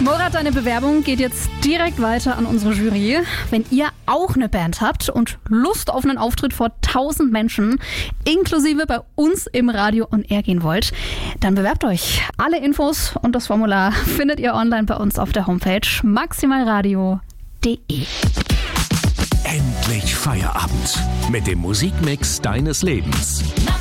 Morat, deine Bewerbung geht jetzt direkt weiter an unsere Jury. Wenn ihr auch eine Band habt und Lust auf einen Auftritt vor 1000 Menschen, inklusive bei uns im Radio on Air gehen wollt, dann bewerbt euch. Alle Infos und das Formular findet ihr online bei uns auf der Homepage maximalradio.de. Endlich Feierabend mit dem Musikmix deines Lebens.